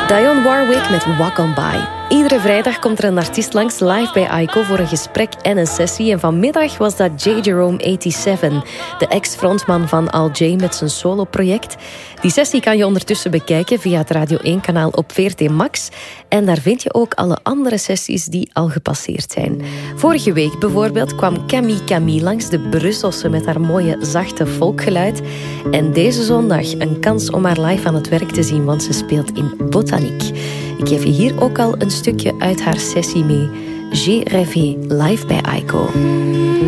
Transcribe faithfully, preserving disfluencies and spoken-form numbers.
Dionne Warwick met Walk On By. Iedere vrijdag komt er een artiest langs live bij Aiko voor een gesprek en een sessie. En vanmiddag was dat J. Jerome zevenennegentig, de ex-frontman van Al J met zijn soloproject. Die sessie kan je ondertussen bekijken via het Radio één-kanaal op V R T Max. En daar vind je ook alle andere sessies die al gepasseerd zijn. Vorige week bijvoorbeeld kwam Camille Camille langs, de Brusselse met haar mooie zachte folkgeluid. En deze zondag een kans om haar live aan het werk te zien, want ze speelt in Botaniek. Ik geef je hier ook al een stukje uit haar sessie mee. J'ai rêvé live bij Aiko.